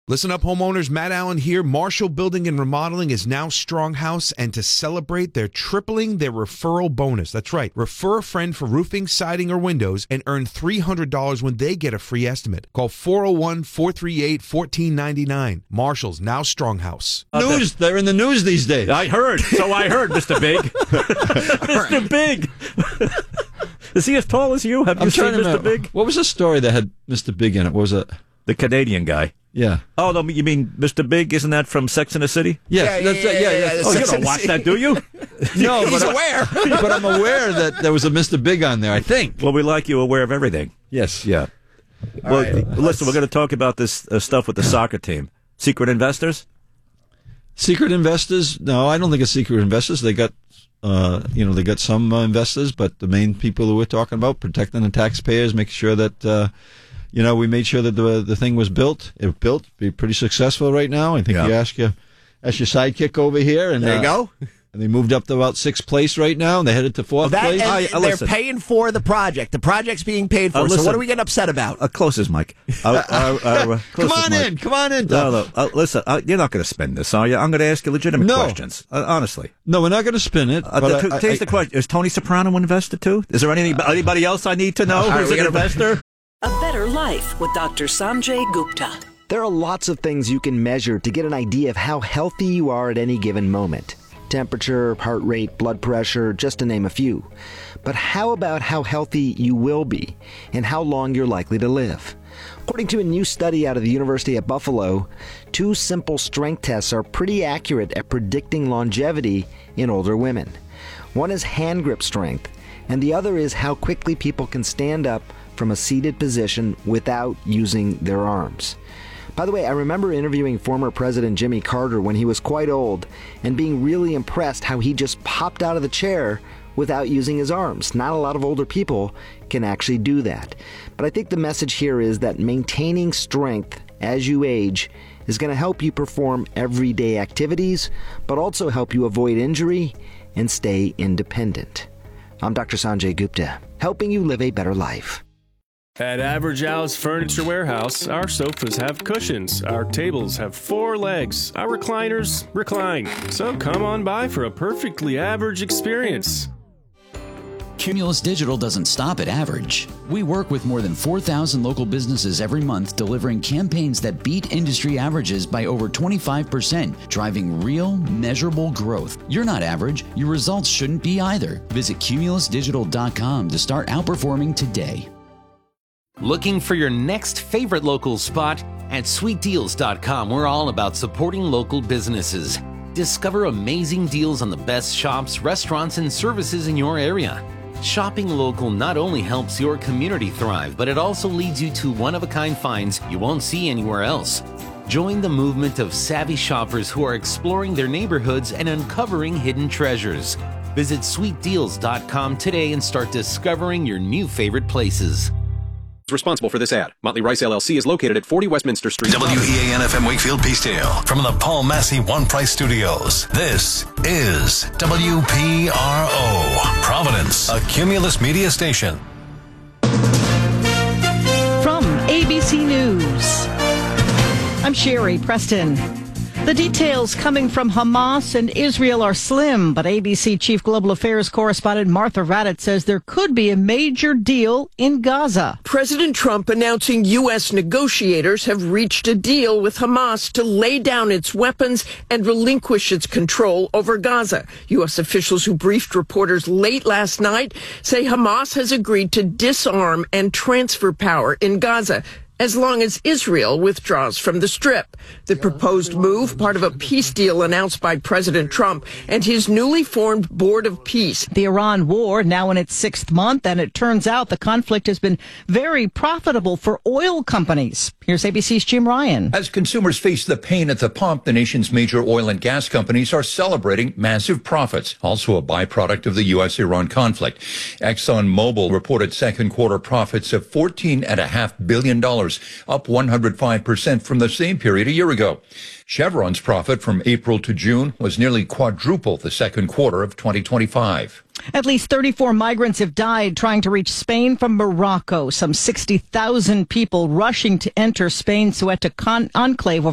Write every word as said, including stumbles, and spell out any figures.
Listen up, homeowners. Matt Allen here. Marshall Building and Remodeling is now Stronghouse, and to celebrate, they're tripling their referral bonus. That's right. Refer a friend for roofing, siding, or windows and earn three hundred dollars when they get a free estimate. Call four oh one, four three eight, one four nine nine. Marshall's now Stronghouse. News. They're in the news these days. I heard. So I heard, Mister Big. Mister Big. Is he as tall as you? Have you I'm seen trying to Mister remember. Big? What was the story that had Mister Big in it? What was it? The Canadian guy. Yeah. Oh, no, you mean Mister Big? Isn't that from Sex and the City? Yes. Yeah, that's yeah, it. yeah, yeah, yeah, yeah. Oh, you Sex don't and the watch City. that, do you? No, He's but aware. I, but I'm aware that there was a Mister Big on there, I think. Well, we like you aware of everything. Yes. Yeah. Well, right, listen, let's- we're going to talk about this uh, stuff with the soccer team. Secret investors? Secret investors? No, I don't think it's secret investors. They got, uh, you know, they got some uh, investors, but the main people who we're talking about, protecting the taxpayers, making sure that, uh, you know, we made sure that the the thing was built. It was built, be pretty successful right now. I think Yeah. you ask your, ask your sidekick over here, and There you uh, go. And they moved up to about sixth place right now, and they headed to fourth That, place. and I- I they're listen. paying for the project. The project's being paid for. Uh, so listen. what are we getting upset about? Uh, closest, Mike. Uh, uh, uh, uh, Come closest on mic. in, come on in. No, Doug. no. Uh, listen, uh, you're not going to spend this, are you? I'm going to ask you legitimate No. questions. Uh, honestly. No, we're not going to spin it. Uh, but the, I- taste I- the question. Is Tony Soprano invested too? Is there any, anybody else I need to know All right, who's we an gotta- investor? A Better Life with Doctor Sanjay Gupta. There are lots of things you can measure to get an idea of how healthy you are at any given moment. Temperature, heart rate, blood pressure, just to name a few. But how about how healthy you will be and how long you're likely to live? According to a new study out of the University of Buffalo, two simple strength tests are pretty accurate at predicting longevity in older women. One is hand grip strength, and the other is how quickly people can stand up from a seated position without using their arms. By the way, I remember interviewing former President Jimmy Carter when he was quite old and being really impressed how he just popped out of the chair without using his arms. Not a lot of older people can actually do that. But I think the message here is that maintaining strength as you age is going to help you perform everyday activities, but also help you avoid injury and stay independent. I'm Doctor Sanjay Gupta, helping you live a better life. At Average Al's Furniture Warehouse, our sofas have cushions, our tables have four legs, our recliners recline. So come on by for a perfectly average experience. Cumulus Digital doesn't stop at average. We work with more than four thousand local businesses every month, delivering campaigns that beat industry averages by over twenty-five percent, driving real, measurable growth. You're not average. Your results shouldn't be either. Visit cumulus digital dot com to start outperforming today. Looking for your next favorite local spot? At sweet deals dot com, we're all about supporting local businesses. Discover amazing deals on the best shops, restaurants, and services in your area. Shopping local not only helps your community thrive, but it also leads you to one-of-a-kind finds you won't see anywhere else. Join the movement of savvy shoppers who are exploring their neighborhoods and uncovering hidden treasures. Visit sweet deals dot com today and start discovering your new favorite places. Responsible for this ad. Motley Rice L L C is located at forty Westminster Street. W E A N F M Wakefield Peacedale from the Paul Massey One Price Studios. This is W P R O, Providence, a Cumulus media station. From A B C News, I'm Sherry Preston. The details coming from Hamas and Israel are slim, but A B C Chief Global Affairs correspondent Martha Raddatz says there could be a major deal in Gaza. President Trump announcing U S negotiators have reached a deal with Hamas to lay down its weapons and relinquish its control over Gaza. U S officials who briefed reporters late last night say Hamas has agreed to disarm and transfer power in Gaza, as long as Israel withdraws from the Strip. The proposed move, part of a peace deal announced by President Trump and his newly formed Board of Peace. The Iran war now in its sixth month, and it turns out the conflict has been very profitable for oil companies. Here's A B C's Jim Ryan. As consumers face the pain at the pump, the nation's major oil and gas companies are celebrating massive profits, also a byproduct of the U S Iran conflict. ExxonMobil reported second quarter profits of fourteen point five billion dollars, up one hundred five percent from the same period a year ago. Chevron's profit from April to June was nearly quadruple the second quarter of twenty twenty-five. At least thirty-four migrants have died trying to reach Spain from Morocco. Some sixty thousand people rushing to enter Spain's Ceuta con- enclave